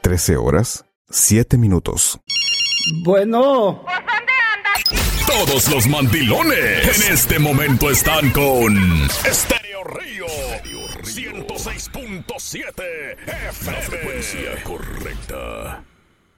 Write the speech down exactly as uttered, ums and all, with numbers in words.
trece horas, siete minutos. Bueno. ¿Pues dónde andas? Todos los mandilones en este momento están con Estéreo Río ciento seis punto siete F M. La frecuencia correcta.